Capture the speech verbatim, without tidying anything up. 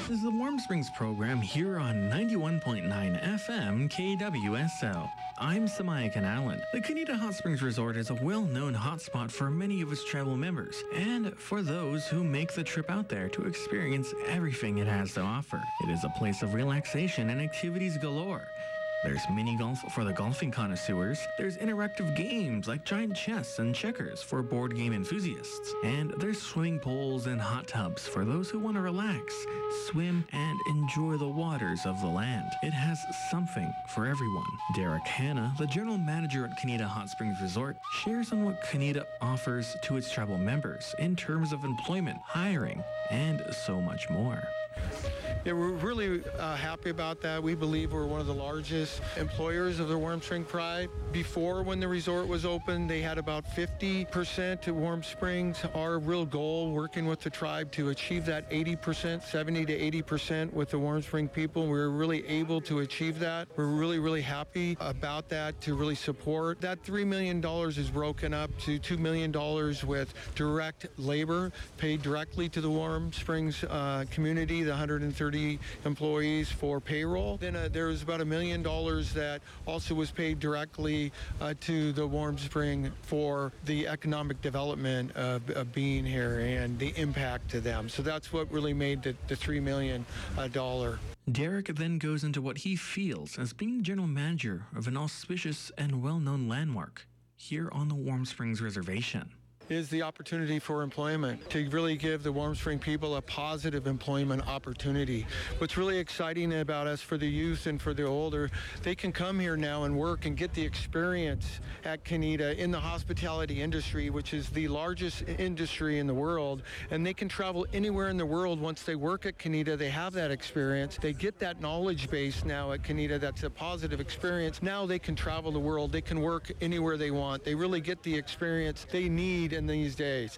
This is the Warm Springs program here on ninety-one point nine F M K W S L. I'm Samaya Canalan. The Canida Hot Springs Resort is a well-known hotspot for many of its travel members and for those who make the trip out there to experience everything it has to offer. It is a place of relaxation and activities galore. There's mini golf for the golfing connoisseurs. There's interactive games like giant chess and checkers for board game enthusiasts. And there's swimming pools and hot tubs for those who want to relax, swim, and enjoy the waters of the land. It has something for everyone. Derek Hanna, the general manager at Canida Hot Springs Resort, shares on what Canida offers to its travel members in terms of employment, hiring, and so much more. Yeah, we're really uh, happy about that. We believe we're one of the largest employers of the Warm Spring Pride. Before, when the resort was open, they had about fifty percent at Warm Springs. Our real goal, working with the tribe to achieve that eighty percent, seventy to eighty percent with the Warm Spring people. We were really able to achieve that. We're really, really happy about that to really support. That three million dollars is broken up to two million dollars with direct labor paid directly to the Warm Springs uh, community, the one hundred thirty employees for payroll. Then uh, there was about a million dollars that also was paid directly uh, to the Warm Spring for the economic development of, of being here and the impact to them. So that's what really made the, the three million dollars. Derek then goes into what he feels as being the general manager of an auspicious and well-known landmark here on the Warm Springs Reservation. Is the opportunity for employment, to really give the Warm Spring people a positive employment opportunity. What's really exciting about us for the youth and for the older, they can come here now and work and get the experience at Canida in the hospitality industry, which is the largest industry in the world, and they can travel anywhere in the world once they work at Canida. They have that experience. They get that knowledge base now at Canida. That's a positive experience. Now they can travel the world. They can work anywhere they want. They really get the experience they need in these days.